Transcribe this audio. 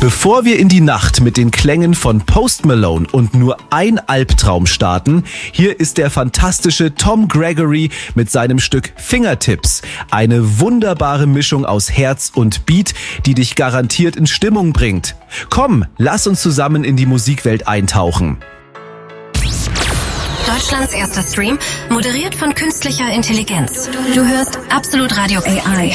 Bevor wir in die Nacht mit den Klängen von Post Malone und Nur ein Albtraum starten, hier ist der fantastische Tom Gregory mit seinem Stück Fingertips. Eine wunderbare Mischung aus Herz und Beat, die dich garantiert in Stimmung bringt. Komm, lass uns zusammen in die Musikwelt eintauchen. Deutschlands erster Stream, moderiert von künstlicher Intelligenz. Du hörst Absolut Radio AI.